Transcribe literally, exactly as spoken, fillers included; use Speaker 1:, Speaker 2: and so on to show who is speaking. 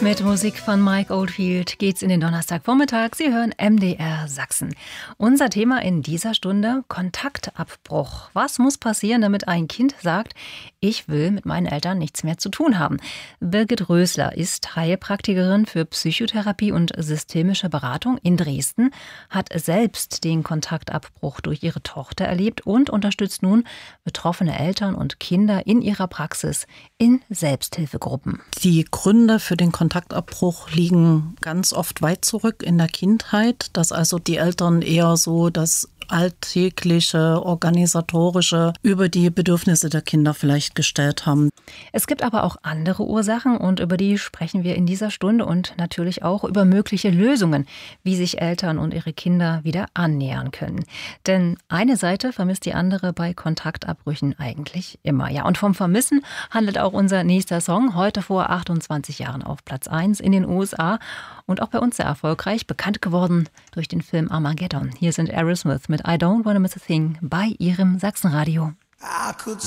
Speaker 1: Mit Musik von Mike Oldfield geht's in den Donnerstagvormittag. Sie hören M D R Sachsen. Unser Thema in dieser Stunde: Kontaktabbruch. Was muss passieren, damit ein Kind sagt, ich will mit meinen Eltern nichts mehr zu tun haben? Birgit Rösler ist Heilpraktikerin für Psychotherapie und systemische Beratung in Dresden, hat selbst den Kontaktabbruch durch ihre Tochter erlebt und unterstützt nun betroffene Eltern und Kinder in ihrer Praxis in Selbsthilfegruppen.
Speaker 2: Die Gründe für den Kontaktabbruch liegen ganz oft weit zurück in der Kindheit, dass also die Eltern eher so das alltägliche, organisatorische über die Bedürfnisse der Kinder vielleicht gestellt haben.
Speaker 1: Es gibt aber auch andere Ursachen und über die sprechen wir in dieser Stunde und natürlich auch über mögliche Lösungen, wie sich Eltern und ihre Kinder wieder annähern können. Denn eine Seite vermisst die andere bei Kontaktabbrüchen eigentlich immer. Ja, und vom Vermissen handelt auch unser nächster Song, heute vor achtundzwanzig Jahren auf Platz eins in den U S A und auch bei uns sehr erfolgreich, bekannt geworden durch den Film Armageddon. Hier sind Aerosmith mit I Don't Wanna Miss a Thing bei ihrem Sachsenradio.